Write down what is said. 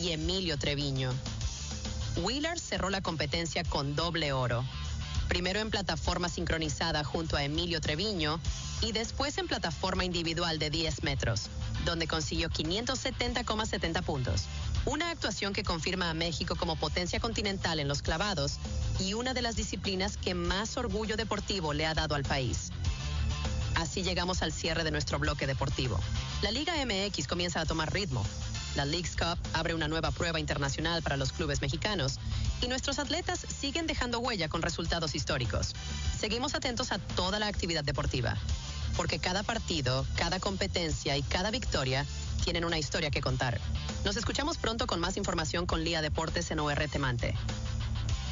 y Emilio Treviño. Wheeler cerró la competencia con doble oro. Primero en plataforma sincronizada junto a Emilio Treviño y después en plataforma individual de 10 metros, donde consiguió 570,70 puntos. Una actuación que confirma a México como potencia continental en los clavados y una de las disciplinas que más orgullo deportivo le ha dado al país. Así llegamos al cierre de nuestro bloque deportivo. La Liga MX comienza a tomar ritmo. La Leagues Cup abre una nueva prueba internacional para los clubes mexicanos y nuestros atletas siguen dejando huella con resultados históricos. Seguimos atentos a toda la actividad deportiva, porque cada partido, cada competencia y cada victoria tienen una historia que contar. Nos escuchamos pronto con más información con Lía Deportes en OR Temante.